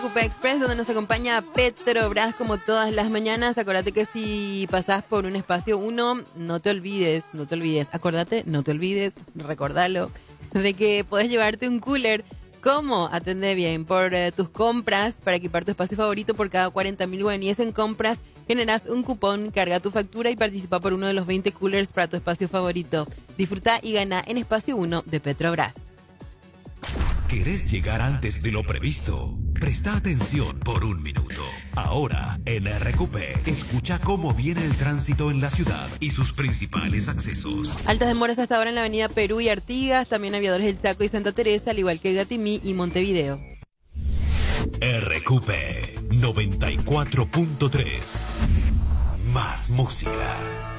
Coupé Express, donde nos acompaña Petrobras como todas las mañanas. Acordate que si pasás por un espacio 1, no te olvides, acordate, no te olvides, recordalo, de que podés llevarte un cooler. ¿Cómo? Atendé bien, por tus compras para equipar tu espacio favorito. Por cada 40.000 guaraníes en compras generás un cupón, carga tu factura y participa por uno de los 20 coolers para tu espacio favorito. Disfruta y gana en espacio 1 de Petrobras. ¿Querés llegar antes de lo previsto? Presta atención por un minuto. Ahora, en RQP, escucha cómo viene el tránsito en la ciudad y sus principales accesos. Altas demoras hasta ahora en la avenida Perú y Artigas, también Aviadores del Chaco y Santa Teresa, al igual que Gatimí y Montevideo. RQP 94.3. Más música.